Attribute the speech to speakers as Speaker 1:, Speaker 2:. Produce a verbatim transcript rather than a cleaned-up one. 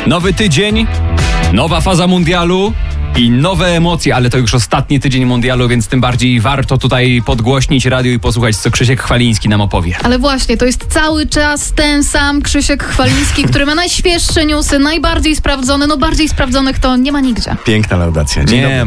Speaker 1: Nowy tydzień, nowa faza mundialu i nowe emocje, ale to już ostatni tydzień mundialu, więc tym bardziej warto tutaj podgłośnić radio i posłuchać, co Krzysiek Chwaliński nam opowie.
Speaker 2: Ale właśnie, to jest cały czas ten sam Krzysiek Chwaliński, który ma najświeższe newsy, najbardziej sprawdzone, no bardziej sprawdzonych to nie ma nigdzie.
Speaker 3: Piękna laudacja. Dzień
Speaker 1: Nie
Speaker 3: dobry.